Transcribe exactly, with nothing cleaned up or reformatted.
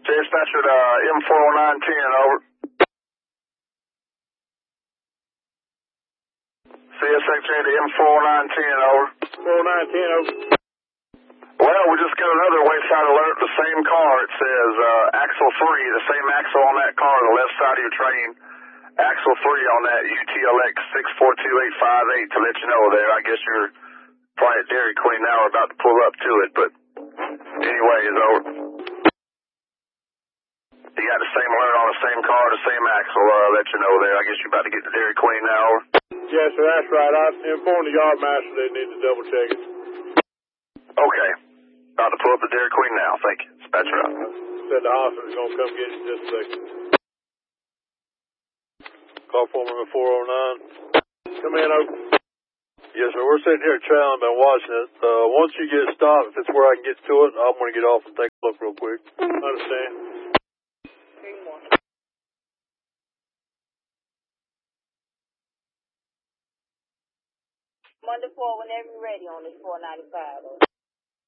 Dispatcher to uh, M four oh nine ten, over. C S X J to M four oh nine ten, over. four oh nine ten, over. Well, we just got another wayside alert. The same car. It says uh, axle three, the same axle on that car, the left side of your train. Axle three on that U T L X six four two eight five eight to let you know there. I guess you're probably at Dairy Queen now. We're about to pull up to it, but anyway, it's over. You got the same alert on the same car, the same axle. Uh, let you know there. I guess you're about to get to Dairy Queen now. Over. Yes, sir, that's right. I informed the yard master they need to double check it. Okay. About to pull up to Dairy Queen now. Thank you. Dispatcher out. Said the hospital's going to come get you in just a second. Call form number four oh nine. Come in, over. Yes, sir. We're sitting here at Chow and been watching it. Uh, once you get stopped, if it's where I can get to it, I'm going to get off and take a look real quick. Understand. Monday four, whenever you're ready on this four ninety-five.